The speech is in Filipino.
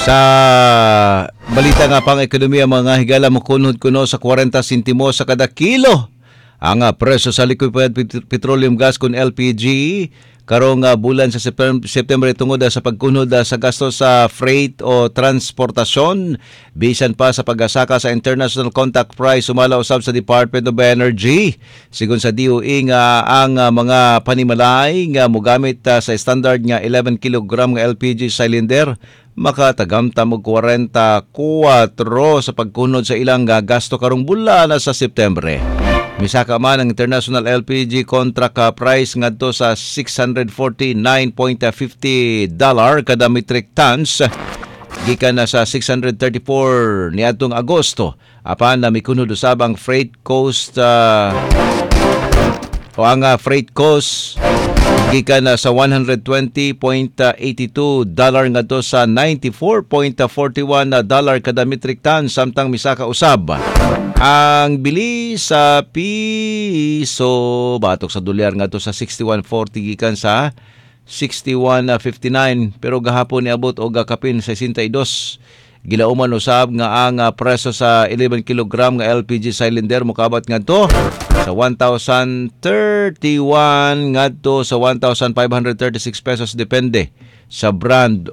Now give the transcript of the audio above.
Sa balita nga pang ekonomiya, mga higala mukunod kuno sa 40 sentimo sa kada kilo ang presyo sa liquefied petroleum gas kun LPG karong bulan sa September tungod sa pagkunod sa gasto sa freight o transportasyon bisan pa sa pagasaka sa international contact price sumala usab sa Department of Energy. Sigon sa DOE nga ang mga panimalay nga mogamit sa standard nga 11 kg nga LPG cylinder makatagamtam og 44 sa pagkunod sa ilang gasto karong bulan sa September. Misaka man ang international LPG contract price ngadto sa $649.50 kada metric tons gikan na sa 634 niadtong Agosto. Apan na mikunod usab ang freight cost freight cost gikan na sa $120.82 ngadto sa $94.41 kada metric ton samtang misaka usab ang bili sa piso batok sa dolyar ngadto sa 61.40 gikan sa 61.59 pero gahapon niabot og kapin 62. Gilauman usab nga ang presyo sa 11 kg nga LPG cylinder mokabat ngadto sa 1,031 ngadto sa 1,536 pesos depende sa brand